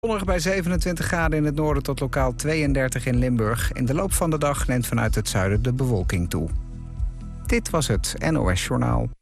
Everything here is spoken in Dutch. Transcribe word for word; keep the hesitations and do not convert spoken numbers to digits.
Zonnig bij zevenentwintig graden in het noorden tot lokaal tweeëndertig in Limburg. In de loop van de dag neemt vanuit het zuiden de bewolking toe. Dit was het N O S Journaal.